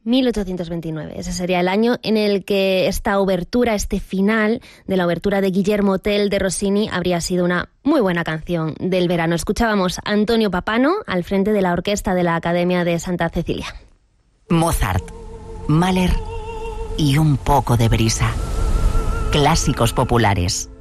1829, ese sería el año en el que esta obertura, este final de la obertura de Guillermo Tell de Rossini habría sido una muy buena canción del verano. Escuchábamos a Antonio Papano al frente de la orquesta de la Academia de Santa Cecilia. Mozart, Mahler y un poco de brisa. Clásicos populares.